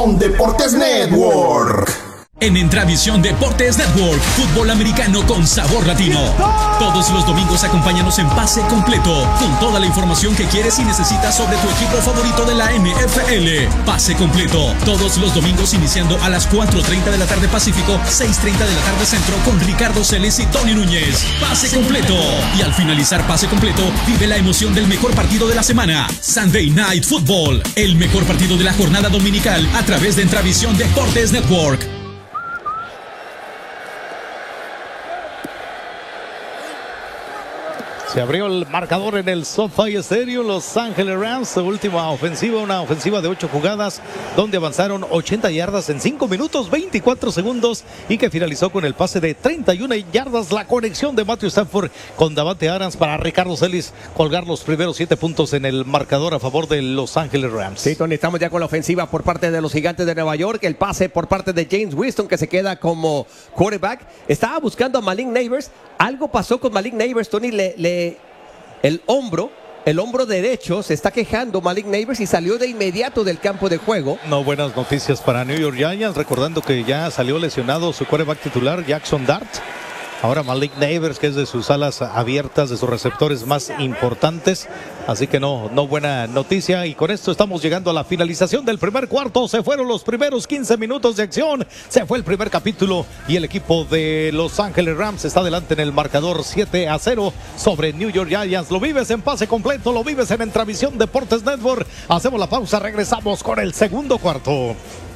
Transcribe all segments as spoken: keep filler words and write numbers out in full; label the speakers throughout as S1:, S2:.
S1: Entravisión Deportes Network.
S2: En Entravisión Deportes Network, fútbol americano con sabor latino. Todos los domingos acompáñanos en Pase Completo, con toda la información que quieres y necesitas sobre tu equipo favorito de la N F L. Pase Completo, todos los domingos iniciando a las cuatro treinta de la tarde Pacífico, seis treinta de la tarde Centro, con Ricardo Celis y Tony Núñez. Pase Completo. Y al finalizar Pase Completo, vive la emoción del mejor partido de la semana, Sunday Night Football, el mejor partido de la jornada dominical a través de Entravisión Deportes Network.
S3: Se abrió el marcador en el SoFi Stadium. Los Ángeles Rams, última ofensiva, una ofensiva de ocho jugadas, donde avanzaron ochenta yardas en cinco minutos, veinticuatro segundos, y que finalizó con el pase de treinta y una yardas. La conexión de Matthew Stafford con Davante Adams para Ricardo Celis colgar los primeros siete puntos en el marcador a favor de Los Ángeles Rams.
S4: Sí, Tony, estamos ya con la ofensiva por parte de los Gigantes de Nueva York. El pase por parte de James Winston, que se queda como quarterback. Estaba buscando a Malik Neighbors. Algo pasó con Malik Neighbors, Tony, le... le El hombro, el hombro derecho, se está quejando Malik Neighbors y salió de inmediato del campo de juego.
S3: No buenas noticias para New York Giants, recordando que ya salió lesionado su quarterback titular, Jackson Dart. Ahora Malik Neighbors, que es de sus alas abiertas, de sus receptores más importantes. Así que no, no buena noticia. Y con esto estamos llegando a la finalización del primer cuarto. Se fueron los primeros quince minutos de acción. Se fue el primer capítulo y el equipo de Los Ángeles Rams está adelante en el marcador siete a cero sobre New York Giants. Lo vives en Pase Completo, lo vives en Entravisión Deportes Network. Hacemos la pausa, regresamos con el segundo cuarto.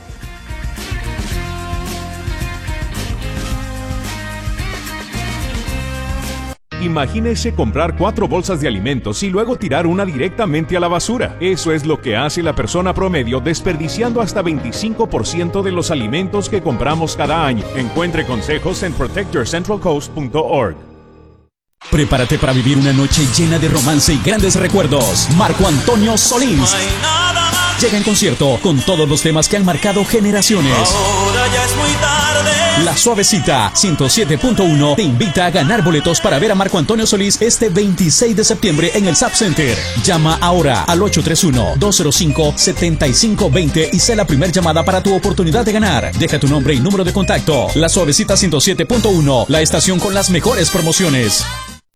S5: Imagínese comprar cuatro bolsas de alimentos y luego tirar una directamente a la basura. Eso es lo que hace la persona promedio, desperdiciando hasta veinticinco por ciento de los alimentos que compramos cada año. Encuentre consejos en protect your central coast punto org.
S2: Prepárate para vivir una noche llena de romance y grandes recuerdos. Marco Antonio Solís llega en concierto con todos los temas que han marcado generaciones.
S6: Ahora ya es muy tarde.
S2: La Suavecita ciento siete punto uno te invita a ganar boletos para ver a Marco Antonio Solís este veintiséis de septiembre en el Zap Center. Llama ahora al ocho tres uno, dos cero cinco, siete cinco dos cero y sé la primera llamada para tu oportunidad de ganar. Deja tu nombre y número de contacto. La Suavecita ciento siete punto uno, la estación con las mejores promociones.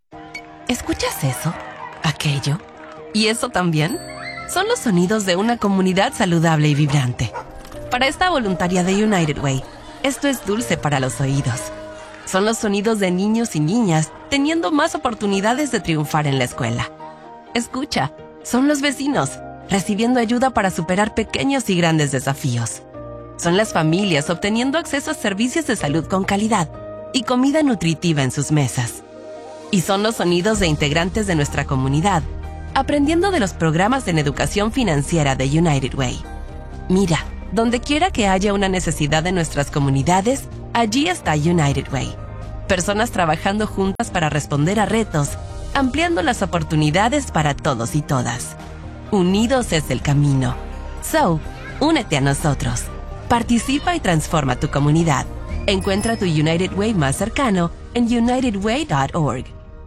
S7: ¿Escuchas eso? ¿Aquello? ¿Y eso también? Son los sonidos de una comunidad saludable y vibrante. Para esta voluntaria de United Way, esto es dulce para los oídos. Son los sonidos de niños y niñas teniendo más oportunidades de triunfar en la escuela. Escucha, son los vecinos recibiendo ayuda para superar pequeños y grandes desafíos. Son las familias obteniendo acceso a servicios de salud con calidad y comida nutritiva en sus mesas. Y son los sonidos de integrantes de nuestra comunidad aprendiendo de los programas en educación financiera de United Way. Mira, donde quiera que haya una necesidad de nuestras comunidades, allí está United Way. Personas trabajando juntas para responder a retos, ampliando las oportunidades para todos y todas. Unidos es el camino. So, únete a nosotros. Participa y transforma tu comunidad. Encuentra tu United Way más cercano en united way punto org.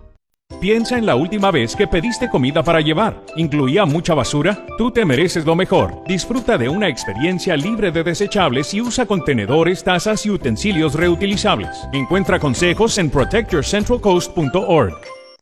S5: Piensa en la última vez que pediste comida para llevar. ¿Incluía mucha basura? Tú te mereces lo mejor. Disfruta de una experiencia libre de desechables y usa contenedores, tazas y utensilios reutilizables. Encuentra consejos en protect your central coast punto org.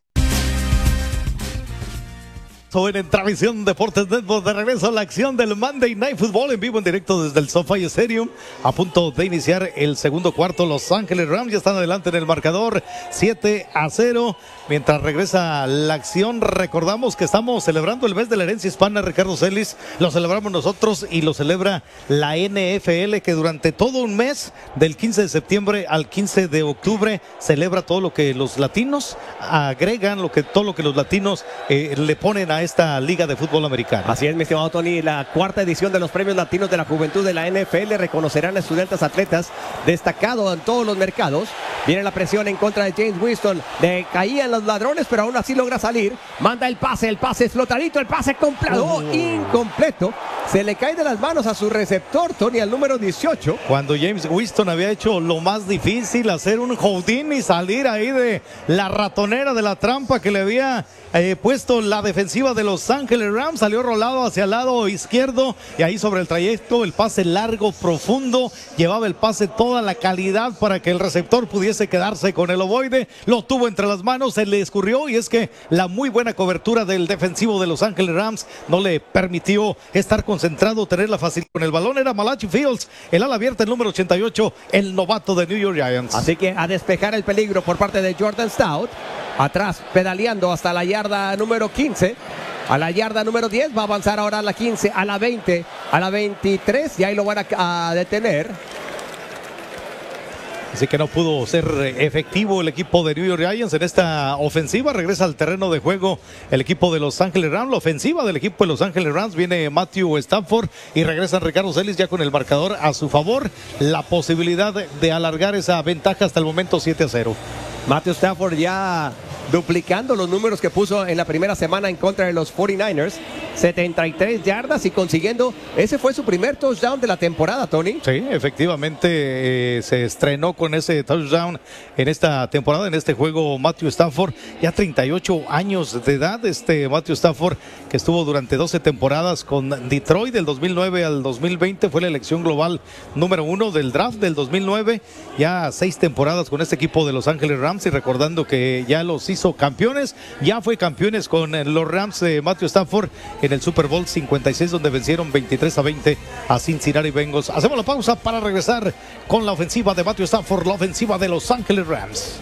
S3: En Entravisión Deportes Network, de regreso a la acción del Monday Night Football en vivo en directo desde el SoFi Stadium, a punto de iniciar el segundo cuarto. Los Ángeles Rams ya están adelante en el marcador siete a cero. Mientras regresa la acción, recordamos que estamos celebrando el mes de la herencia hispana, Ricardo Celis. Lo celebramos nosotros y lo celebra la N F L, que durante todo un mes, del quince de septiembre al quince de octubre, celebra todo lo que los latinos agregan, lo que, todo lo que los latinos eh, le ponen a esta liga de fútbol americano.
S4: Así es, mi estimado Tony, la cuarta edición de los premios latinos de la juventud de la N F L reconocerán a estudiantes atletas destacados en todos los mercados. Viene la presión en contra de James Winston, le caían los ladrones, pero aún así logra salir, manda el pase, el pase es flotadito, el pase completo, oh. incompleto, Se le cae de las manos a su receptor, Tony, al número dieciocho.
S3: Cuando James Winston había hecho lo más difícil, hacer un holding y salir ahí de la ratonera de la trampa que le había eh, puesto la defensiva de Los Ángeles Rams, salió rolado hacia el lado izquierdo y ahí sobre el trayecto, el pase largo, profundo, llevaba el pase toda la calidad para que el receptor pudiese quedarse con el ovoide, lo tuvo entre las manos, se le escurrió y es que la muy buena cobertura del defensivo de Los Ángeles Rams no le permitió estar concentrado, tener la facilidad con el balón. Era Malachi Fields, el ala abierta, el número ochenta y ocho, el novato de New York Giants.
S4: Así que a despejar el peligro por parte de Jordan Stout, atrás pedaleando hasta la yarda número quince, a la yarda número diez, va a avanzar ahora a la quince, a la veinte, a la veintitrés y ahí lo van a, a detener.
S3: Así que no pudo ser efectivo el equipo de New York Giants en esta ofensiva. Regresa al terreno de juego el equipo de Los Ángeles Rams. La ofensiva del equipo de Los Ángeles Rams, viene Matthew Stafford y regresa Ricardo Celis ya con el marcador a su favor. La posibilidad de alargar esa ventaja hasta el momento siete a cero.
S4: Matthew Stafford ya duplicando los números que puso en la primera semana en contra de los cuarenta y nueve ers, setenta y tres yardas y consiguiendo, ese fue su primer touchdown de la temporada, Tony.
S3: Sí, efectivamente eh, se estrenó con ese touchdown en esta temporada, en este juego Matthew Stafford, ya treinta y ocho años de edad, este Matthew Stafford que estuvo durante doce temporadas con Detroit del dos mil nueve al dos mil veinte, fue la elección global número uno del draft del dos mil nueve, ya seis temporadas con este equipo de Los Ángeles Rams y recordando que ya los hizo campeones, ya fue campeones con los Rams de Matthew Stafford en el Super Bowl cincuenta y seis donde vencieron veintitrés a veinte a Cincinnati Bengals. Hacemos la pausa para regresar con la ofensiva de Matthew Stafford, la ofensiva de Los Ángeles Rams.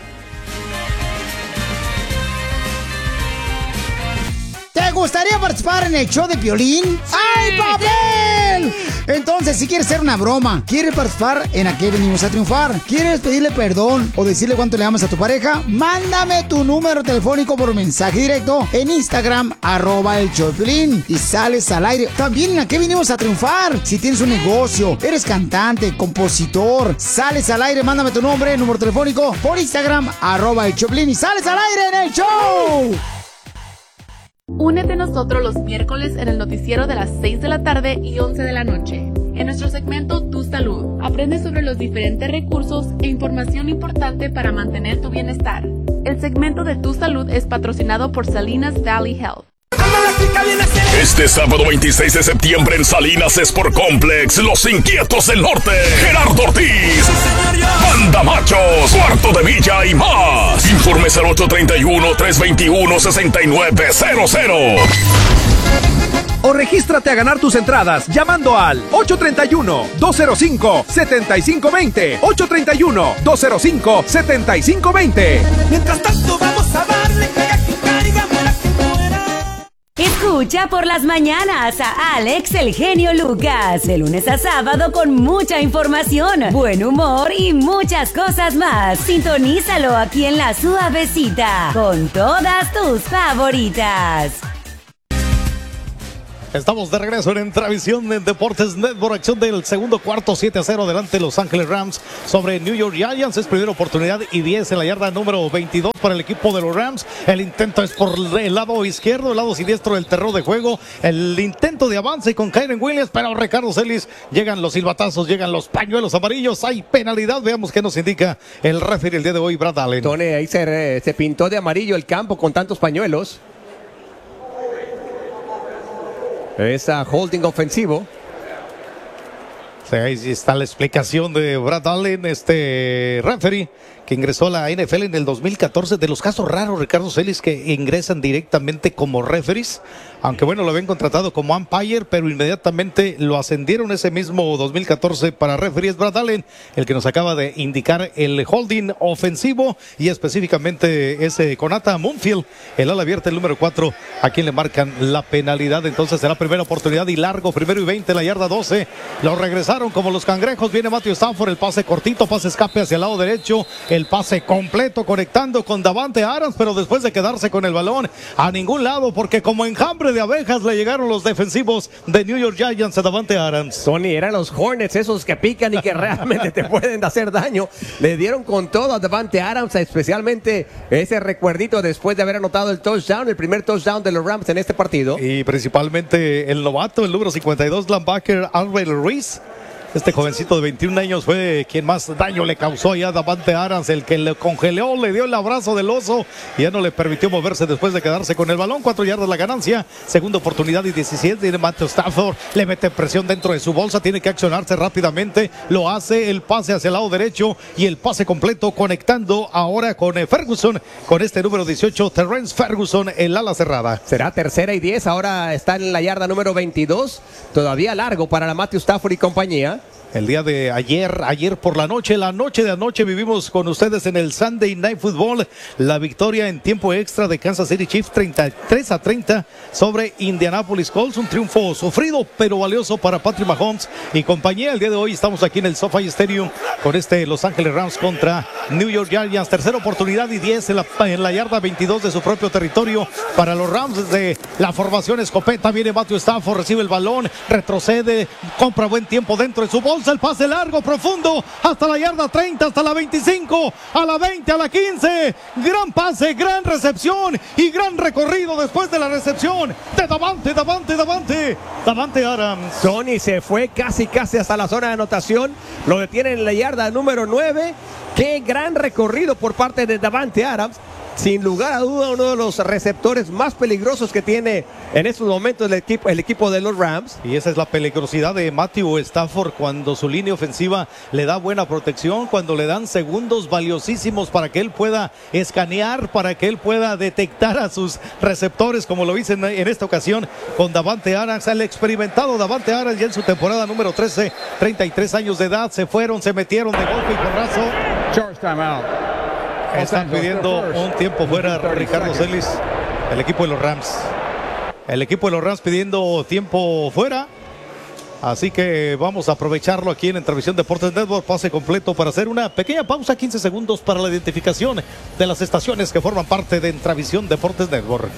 S8: ¿Te gustaría participar en el show de Piolín? ¡Ay, papel! Entonces, si quieres hacer una broma, quieres participar en Aquí Venimos a Triunfar, quieres pedirle perdón o decirle cuánto le amas a tu pareja, mándame tu número telefónico por mensaje directo en Instagram, arroba el show de Piolín, y sales al aire. También en Aquí Venimos a Triunfar. Si tienes un negocio, eres cantante, compositor, sales al aire, mándame tu nombre, número telefónico por Instagram, arroba el show de Piolín, y sales al aire en el show.
S9: Únete a nosotros los miércoles en el noticiero de las seis de la tarde y once de la noche. En nuestro segmento Tu Salud, aprende sobre los diferentes recursos e información importante para mantener tu bienestar. El segmento de Tu Salud es patrocinado por Salinas Valley Health.
S10: Este sábado veintiséis de septiembre en Salinas Sport Complex, Los Inquietos del Norte, Gerardo Ortiz, Banda Machos, Cuarto de Villa y más. Informes al ocho tres uno, tres dos uno, seis nueve cero cero.
S11: O regístrate a ganar tus entradas llamando al ocho tres uno, dos cero cinco, siete cinco dos cero, ocho tres uno, dos cero cinco, siete cinco dos cero.
S6: Mientras tanto vamos a darle, pega que caiga, muera que muera.
S12: Escucha por las mañanas a Alex el genio Lucas, de lunes a sábado con mucha información, buen humor y muchas cosas más. Sintonízalo aquí en La Suavecita, con todas tus favoritas.
S3: Estamos de regreso en Entravisión en Deportes Network, acción del segundo cuarto, siete a cero adelante Los Ángeles Rams sobre New York Giants, es primera oportunidad y diez en la yarda número veintidós para el equipo de los Rams. El intento es por el lado izquierdo, el lado siniestro del terreno de juego, el intento de avance con Kyren Williams, pero Ricardo Celis, llegan los silbatazos, llegan los pañuelos amarillos, hay penalidad, veamos qué nos indica el referee el día de hoy, Brad Allen.
S4: Tony, ahí se, se pintó de amarillo el campo con tantos pañuelos. Esa holding ofensivo.
S3: Sí, ahí está la explicación de Brad Allen, este referee que ingresó a la N F L en el dos mil catorce. De los casos raros, Ricardo Celis, que ingresan directamente como referees, aunque bueno, lo habían contratado como umpire, pero inmediatamente lo ascendieron ese mismo dos mil catorce para referee. Es Brad Allen el que nos acaba de indicar el holding ofensivo y específicamente ese Konata Moonfield, el ala abierta, el número cuatro, a quien le marcan la penalidad. Entonces será primera oportunidad y largo, primero y veinte, la yarda doce. Lo regresaron como los cangrejos. Viene Matthew Stafford, el pase cortito, pase escape hacia el lado derecho. el pase completo conectando con Davante Adams, pero después de quedarse con el balón a ningún lado, porque como enjambre de abejas le llegaron los defensivos de New York Giants a Davante Adams.
S4: Tony, eran los Hornets esos que pican y que realmente te pueden hacer daño. Le dieron con todo a Davante Adams, especialmente ese recuerdito después de haber anotado el touchdown, el primer touchdown de los Rams en este partido.
S3: Y principalmente el novato, el número cincuenta y dos, linebacker Alvin Ruiz. Este jovencito de veintiún años fue quien más daño le causó allá a Davante Adams, el que le congeló, le dio el abrazo del oso y ya no le permitió moverse después de quedarse con el balón. Cuatro yardas la ganancia, segunda oportunidad y diecisiete. Tiene Matthew Stafford, le mete presión dentro de su bolsa, tiene que accionarse rápidamente, lo hace, el pase hacia el lado derecho y el pase completo conectando ahora con Ferguson, con este número dieciocho, Terrence Ferguson, el ala cerrada.
S4: Será tercera y diez, ahora está en la yarda número veintidós, todavía largo para la Matthew Stafford y compañía.
S3: El día de ayer, ayer por la noche, la noche de anoche vivimos con ustedes en el Sunday Night Football la victoria en tiempo extra de Kansas City Chiefs treinta y tres a treinta sobre Indianapolis Colts. Un triunfo sufrido pero valioso para Patrick Mahomes y compañía. El día de hoy estamos aquí en el SoFi Stadium con este Los Ángeles Rams contra New York Giants. Tercera oportunidad y diez en la, en la yarda veintidós de su propio territorio para los Rams. Desde la formación escopeta viene Matthew Stafford, recibe el balón, retrocede, compra buen tiempo dentro de su bolsa. El pase largo, profundo, hasta la yarda treinta, hasta la veinticinco, a la veinte, a la quince. Gran pase, gran recepción y gran recorrido después de la recepción de Davante, Davante, Davante, Davante Adams.
S4: Tony se fue casi, casi hasta la zona de anotación. Lo detiene en la yarda número nueve. Qué gran recorrido por parte de Davante Adams. Sin lugar a duda, uno de los receptores más peligrosos que tiene en estos momentos el equipo, el equipo de los Rams.
S3: Y esa es la peligrosidad de Matthew Stafford cuando su línea ofensiva le da buena protección, cuando le dan segundos valiosísimos para que él pueda escanear, para que él pueda detectar a sus receptores, como lo hizo en, en esta ocasión con Davante Adams. El experimentado Davante Adams ya en su temporada número trece, treinta y tres años de edad, se fueron, se metieron de golpe y porrazo.
S13: Charge timeout.
S3: Están pidiendo un tiempo fuera, Ricardo Celis, el equipo de los Rams. El equipo de los Rams pidiendo tiempo fuera. Así que vamos a aprovecharlo aquí en Entrevisión Deportes Network. Pase completo para hacer una pequeña pausa, quince segundos para la identificación de las estaciones que forman parte de Entrevisión Deportes Network.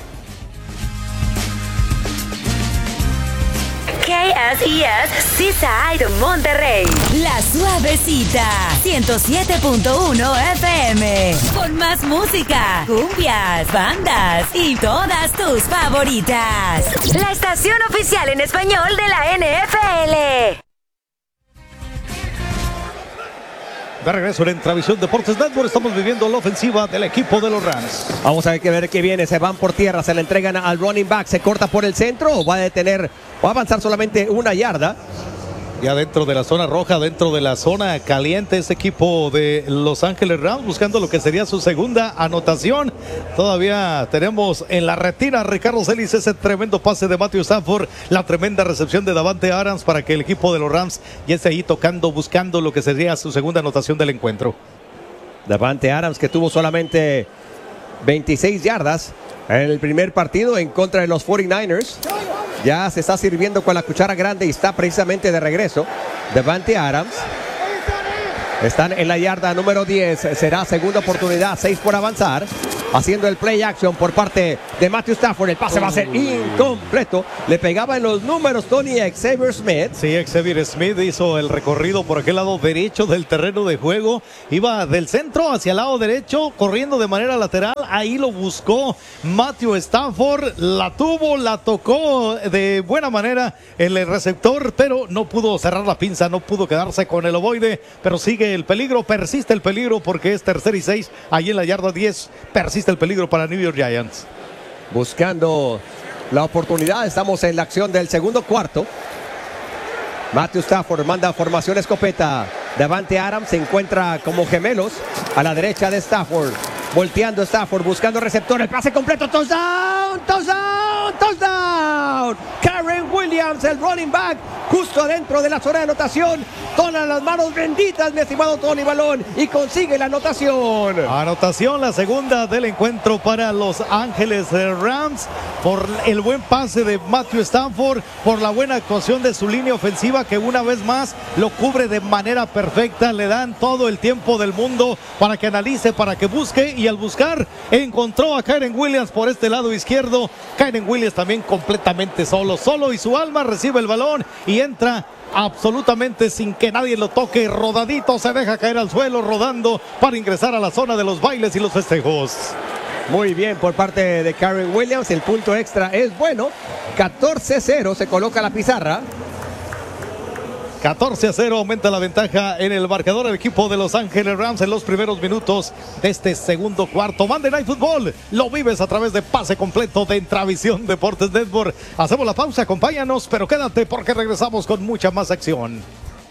S12: K S E S Seaside Monterrey. La Suavecita ciento siete punto uno F M. Con más música, cumbias, bandas y todas tus favoritas. La estación oficial en español de la N F L.
S3: De regreso en Entrevisión Deportes Network, estamos viviendo la ofensiva del equipo de los Rams.
S4: Vamos a ver qué ver qué viene. Se van por tierra, se le entregan al running back, se corta por el centro o va a detener, va a avanzar solamente una yarda.
S3: Ya dentro de la zona roja, dentro de la zona caliente, ese equipo de Los Ángeles Rams buscando lo que sería su segunda anotación. Todavía tenemos en la retina, Ricardo Celis, ese tremendo pase de Matthew Stafford, la tremenda recepción de Davante Adams para que el equipo de los Rams ya esté ahí tocando, buscando lo que sería su segunda anotación del encuentro.
S4: Davante Adams, que tuvo solamente veintiséis yardas en el primer partido en contra de los cuarenta y nueve ers. Ya se está sirviendo con la cuchara grande y está precisamente de regreso Davante Adams. Están en la yarda número diez. Será segunda oportunidad, seis por avanzar. Haciendo el play action por parte de Matthew Stafford. El pase va a ser incompleto. Le pegaba en los números Tony a Xavier Smith.
S3: Sí, Xavier Smith hizo el recorrido por aquel lado derecho del terreno de juego. Iba del centro hacia el lado derecho, corriendo de manera lateral. Ahí lo buscó Matthew Stafford. La tuvo, la tocó de buena manera el receptor, pero no pudo cerrar la pinza, no pudo quedarse con el ovoide. Pero sigue el peligro, persiste el peligro porque es tercera y seis. Allí en la yarda diez persiste el peligro para New York Giants.
S4: Buscando la oportunidad, estamos en la acción del segundo cuarto. Matthew Stafford manda formación escopeta. Davante Adams se encuentra como gemelos a la derecha de Stafford. Volteando Stafford, buscando receptor. El pase completo, touchdown, touchdown, touchdown. Kareem Karen Williams, el running back, justo adentro de la zona de anotación. Con las manos benditas, mi estimado Tony Balón, y consigue la anotación.
S3: Anotación, la segunda del encuentro para Los Ángeles Rams, por el buen pase de Matthew Stafford, por la buena actuación de su línea ofensiva, que una vez más lo cubre de manera perfecta. Le dan todo el tiempo del mundo para que analice, para que busque, y al buscar encontró a Karen Williams por este lado izquierdo. Karen Williams también completamente solo, solo y su alma, recibe el balón y entra absolutamente sin que nadie lo toque, rodadito, se deja caer al suelo, rodando para ingresar a la zona de los bailes y los festejos.
S4: Muy bien por parte de Karen Williams, el punto extra es bueno. catorce a cero se coloca la pizarra.
S3: catorce a cero aumenta la ventaja en el marcador el equipo de Los Ángeles Rams en los primeros minutos de este segundo cuarto. Monday Night Football lo vives a través de pase completo de Intravisión Deportes Network. Hacemos la pausa, acompáñanos, pero quédate porque regresamos con mucha más acción.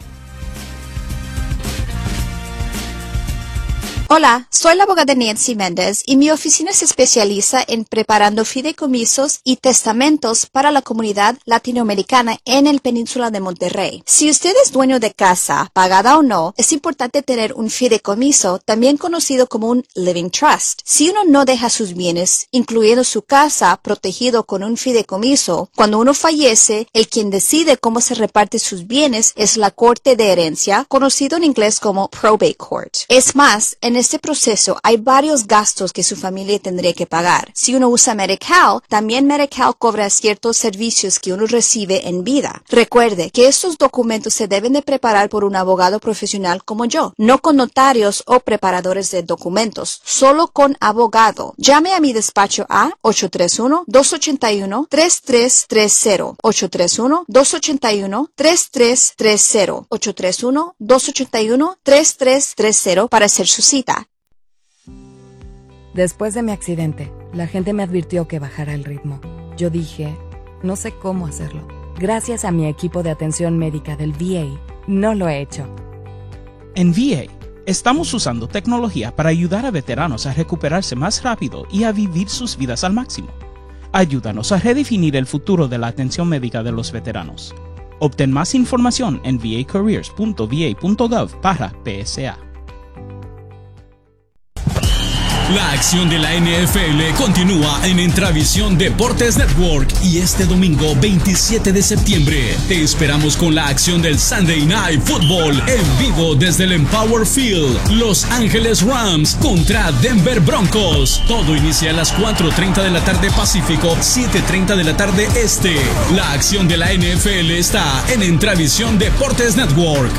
S13: Hola, soy la abogada Nancy Méndez y mi oficina se especializa en preparando fideicomisos y testamentos para la comunidad latinoamericana en el Península de Monterrey. Si usted es dueño de casa, pagada o no, es importante tener un fideicomiso, también conocido como un living trust. Si uno no deja sus bienes, incluyendo su casa, protegido con un fideicomiso, cuando uno fallece, el quien decide cómo se reparte sus bienes es la Corte de Herencia, conocido en inglés como Probate Court. Es más, en En este proceso hay varios gastos que su familia tendría que pagar. Si uno usa Medi-Cal, también Medi-Cal cobra ciertos servicios que uno recibe en vida. Recuerde que estos documentos se deben de preparar por un abogado profesional como yo, no con notarios o preparadores de documentos, solo con abogado. Llame a mi despacho a ocho tres uno, dos ocho uno, tres tres tres cero, ocho tres uno, dos ocho uno, tres tres tres cero, ocho tres uno, dos ocho uno, tres tres tres cero para hacer su cita.
S14: Después de mi accidente, la gente me advirtió que bajara el ritmo. Yo dije, no sé cómo hacerlo. Gracias a mi equipo de atención médica del V A, no lo he hecho.
S15: En V A, estamos usando tecnología para ayudar a veteranos a recuperarse más rápido y a vivir sus vidas al máximo. Ayúdanos a redefinir el futuro de la atención médica de los veteranos. Obtén más información en v a careers punto v a punto gov barra P S A.
S2: La acción de la N F L continúa en Intravisión Deportes Network y este domingo veintisiete de septiembre te esperamos con la acción del Sunday Night Football en vivo desde el Empower Field. Los Ángeles Rams contra Denver Broncos. Todo inicia a las cuatro treinta de la tarde Pacífico, siete treinta de la tarde Este. La acción de la N F L está en Intravisión Deportes Network.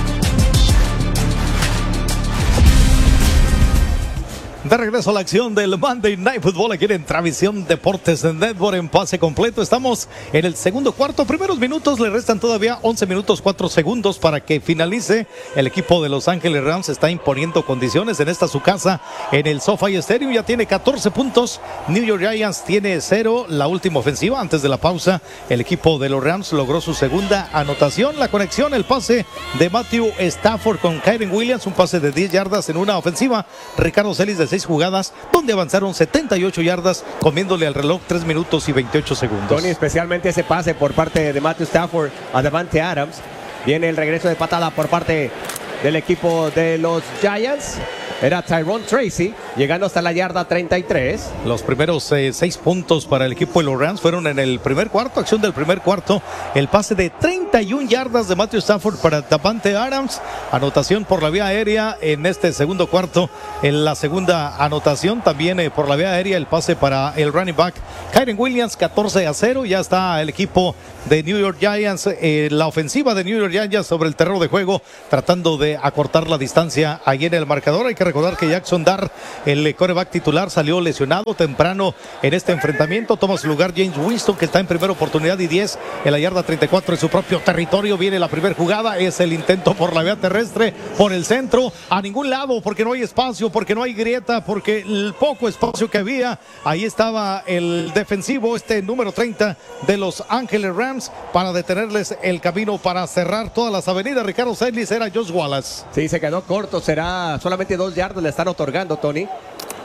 S3: De regreso a la acción del Monday Night Football aquí en Intravisión Deportes Network en pase completo. Estamos en el segundo cuarto, primeros minutos, le restan todavía once minutos cuatro segundos para que finalice. El equipo de Los Ángeles Rams está imponiendo condiciones en esta su casa en el SoFi Stadium. Ya tiene catorce puntos, New York Giants tiene cero. La última ofensiva antes de la pausa, el equipo de los Rams logró su segunda anotación. La conexión, el pase de Matthew Stafford con Karen Williams, un pase de diez yardas en una ofensiva. Ricardo Celis de seis jugadas, donde avanzaron setenta y ocho yardas, comiéndole al reloj tres minutos y veintiocho segundos.
S4: Tony, especialmente ese pase por parte de Matthew Stafford a Davante Adams. Viene el regreso de patada por parte del equipo de los Giants. Era Tyrone Tracy, llegando hasta la yarda treinta y tres.
S3: Los primeros eh, seis puntos para el equipo de los Rams fueron en el primer cuarto, acción del primer cuarto. El pase de treinta y una yardas de Matthew Stafford para Davante Adams. Anotación por la vía aérea en este segundo cuarto. En la segunda anotación también eh, por la vía aérea, el pase para el running back Karen Williams, catorce a cero. Ya está el equipo de New York Giants, eh, la ofensiva de New York Giants sobre el terreno de juego, tratando de acortar la distancia ahí en el marcador. Hay que recordar que Jackson Dart, el quarterback titular, salió lesionado temprano en este enfrentamiento. Toma su lugar James Winston, que está en primera oportunidad y diez en la yarda treinta y cuatro en su propio territorio. Viene la primera jugada, es el intento por la vía terrestre, por el centro, a ningún lado, porque no hay espacio, porque no hay grieta, porque el poco espacio que había, ahí estaba el defensivo, este número treinta de Los Ángeles Rams, para detenerles el camino, para cerrar todas las avenidas. Ricardo Celis, era Josh Wallace.
S4: Sí, se quedó corto, será solamente dos yardas le están otorgando, Tony.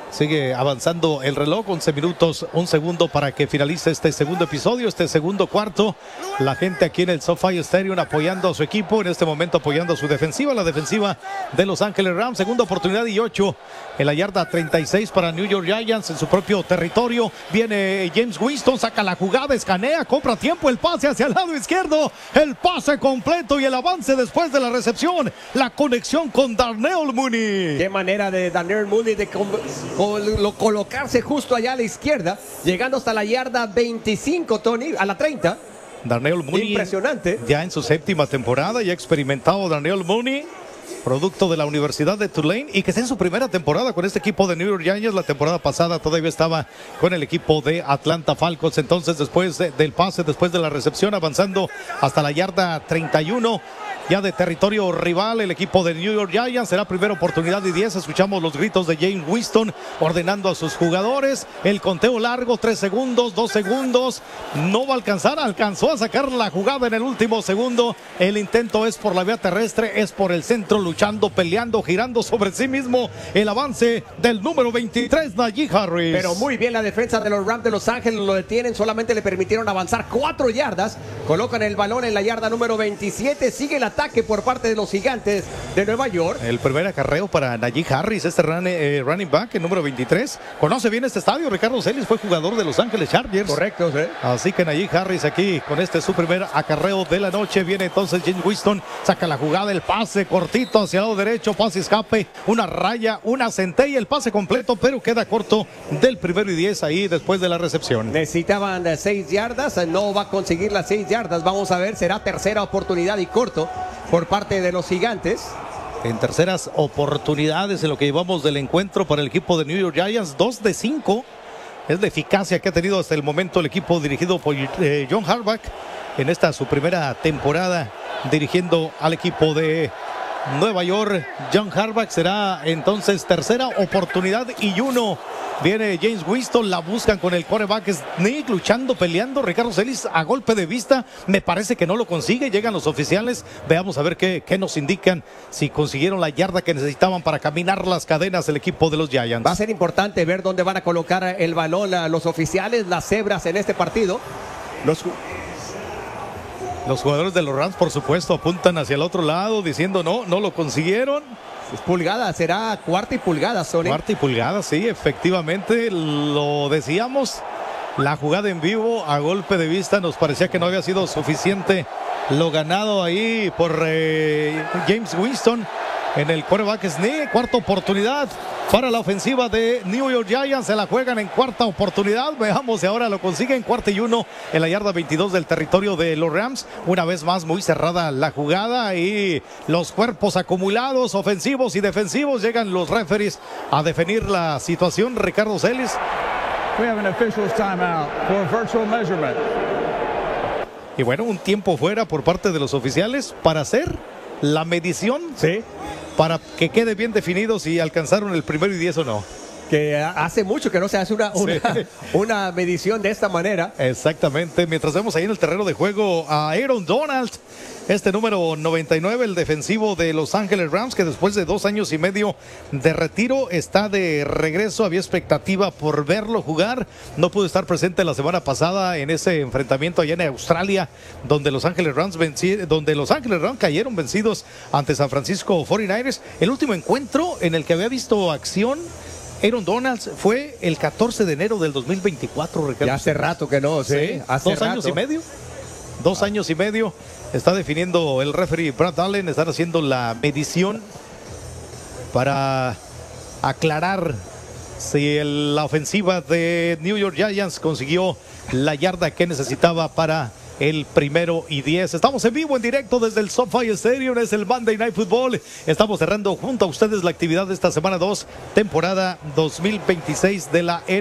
S3: Sigue avanzando el reloj, once minutos, un segundo para que finalice este segundo episodio, este segundo cuarto. La gente aquí en el SoFi Stadium apoyando a su equipo, en este momento apoyando a su defensiva, la defensiva de Los Ángeles Rams. Segunda oportunidad y ocho en la yarda treinta y seis para New York Giants en su propio territorio. Viene James Winston, saca la jugada, escanea, compra tiempo, el pase hacia el lado izquierdo, el pase completo y el avance después de la recepción. La conexión con Darnell Mooney.
S4: Qué manera de Darnell Mooney de con, con, lo, colocarse justo allá a la izquierda, llegando hasta la yarda veinticinco, Tony, a la treinta.
S3: Darnell Mooney.
S4: Impresionante.
S3: Ya en su séptima temporada, ya experimentado Darnell Mooney, producto de la Universidad de Tulane, y que está en su primera temporada con este equipo de New York Giants. La temporada pasada todavía estaba con el equipo de Atlanta Falcons. Entonces, después de, del pase, después de la recepción, avanzando hasta la yarda treinta y uno, ya de territorio rival, el equipo de New York Giants. Será primera oportunidad y diez. Escuchamos los gritos de James Winston ordenando a sus jugadores. El conteo largo, tres segundos, dos segundos. No va a alcanzar, alcanzó a sacar la jugada en el último segundo. El intento es por la vía terrestre, es por el centro, luchando, peleando, girando sobre sí mismo. El avance del número veintitrés, Najee Harris.
S4: Pero muy bien la defensa de los Rams de Los Ángeles, lo detienen, solamente le permitieron avanzar cuatro yardas. Colocan el balón en la yarda número veintisiete. Sigue el ataque por parte de los Gigantes de Nueva York.
S3: El primer acarreo para Najee Harris, este run, eh, running back, el número veintitrés. Conoce bien este estadio, Ricardo Celis, fue jugador de Los Ángeles Chargers.
S4: Correcto, sí.
S3: Así que Najee Harris aquí con este su primer acarreo de la noche. Viene entonces James Winston, saca la jugada, el pase cortito hacia el lado derecho, pase escape, una raya, una centella, el pase completo, pero queda corto del primero y diez ahí después de la recepción.
S4: Necesitaban seis yardas, no va a conseguir las seis yardas. Vamos a ver, será tercera oportunidad y corto por parte de los Gigantes.
S3: En terceras oportunidades en lo que llevamos del encuentro para el equipo de New York Giants, dos de cinco. Es la eficacia que ha tenido hasta el momento el equipo dirigido por eh, John Harbaugh en esta su primera temporada dirigiendo al equipo de Nueva York. John Harbaugh. Será entonces tercera oportunidad y uno. Viene James Winston, la buscan con el quarterback sneak, luchando, peleando. Ricardo Celis a golpe de vista, me parece que no lo consigue. Llegan los oficiales, veamos a ver qué, qué nos indican, si consiguieron la yarda que necesitaban para caminar las cadenas el equipo de los Giants.
S4: Va a ser importante ver dónde van a colocar el balón a los oficiales, las cebras en este partido. Los
S3: Los jugadores de los Rams, por supuesto, apuntan hacia el otro lado diciendo no, no lo consiguieron.
S4: Pulgada, será cuarta y pulgada, Sony.
S3: Cuarta y pulgada, sí, efectivamente, lo decíamos. La jugada en vivo, a golpe de vista, nos parecía que no había sido suficiente lo ganado ahí por eh, James Winston en el quarterback sneak. Cuarta oportunidad para la ofensiva de New York Giants. Se la juegan en cuarta oportunidad. Veamos si ahora lo consiguen. Cuarta y uno en la yarda veintidós del territorio de los Rams. Una vez más muy cerrada la jugada y los cuerpos acumulados, ofensivos y defensivos. Llegan los referees a definir la situación. Ricardo Celis.
S16: We have an official's timeout for virtual measurement.
S3: Y bueno, un tiempo fuera por parte de los oficiales para hacer la medición.
S4: Sí.
S3: Para que quede bien definido si alcanzaron el primero y diez o no.
S4: Que hace mucho que no se hace una, una, sí. una medición de esta manera.
S3: Exactamente. Mientras vemos ahí en el terreno de juego a Aaron Donald, este número noventa y nueve, el defensivo de Los Ángeles Rams, que después de dos años y medio de retiro está de regreso. Había expectativa por verlo jugar. No pudo estar presente la semana pasada en ese enfrentamiento allá en Australia, donde Los Ángeles Rams venci- donde Los Ángeles Rams cayeron vencidos ante San Francisco cuarenta y nueve ers. El último encuentro en el que había visto acción Aaron Donald fue el catorce de enero del dos mil veinticuatro, Ricardo.
S4: Ya hace rato que no, sí. sí hace
S3: dos
S4: rato.
S3: años y medio. Dos ah. años y medio. Está definiendo el referee Brad Allen. Están haciendo la medición para aclarar si el, la ofensiva de New York Giants consiguió la yarda que necesitaba para el primero y diez. Estamos en vivo, en directo desde el SoFi Stadium. Es el Monday Night Football. Estamos cerrando junto a ustedes la actividad de esta semana dos, temporada dos mil veintiséis de la N.